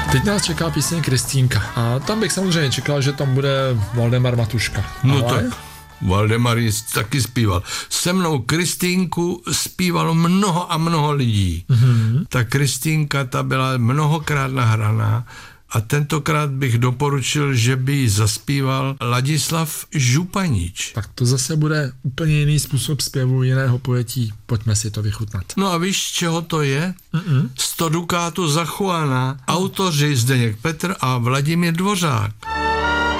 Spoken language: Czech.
Teď nás čeká píseň Kristýnka a tam bych samozřejmě čekal, že tam bude Valdemar Matuška. No tak, Valdemar taky zpíval. Se mnou Kristýnku zpívalo mnoho a mnoho lidí. Mm-hmm. Ta Kristýnka, ta byla mnohokrát nahraná a tentokrát bych doporučil, že by ji zaspíval Ladislav Županič. Tak to zase bude úplně jiný způsob zpěvu, jiného pojetí. Pojďme si to vychutnat. No a víš, čeho to je? 100 dukátů za Juana. Autoři Zdeněk Petr a Vladimír Dvořák.